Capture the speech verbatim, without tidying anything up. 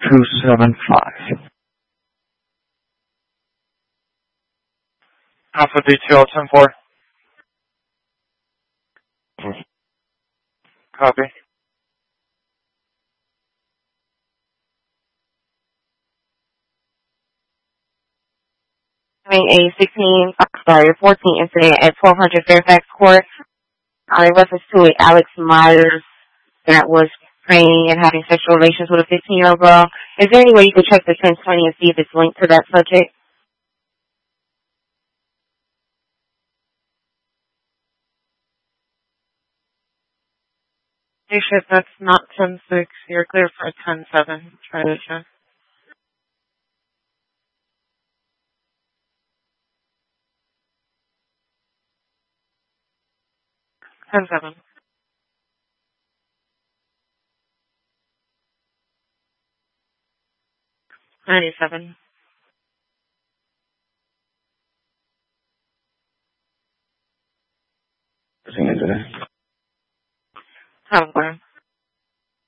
two seven five. Alpha detail ten four. Copy. Having a sixteen, sorry, fourteen incident at twelve hundred Fairfax Court uh, in reference to a Alex Myers that was praying and having sexual relations with a fifteen-year-old girl. Is there any way you could check the ten twenty and see if it's linked to that subject? Hey, shit, that's not ten six. You're clear for ten seven. Try to check. ten seven. ninety-seven. Is he into that? ten four.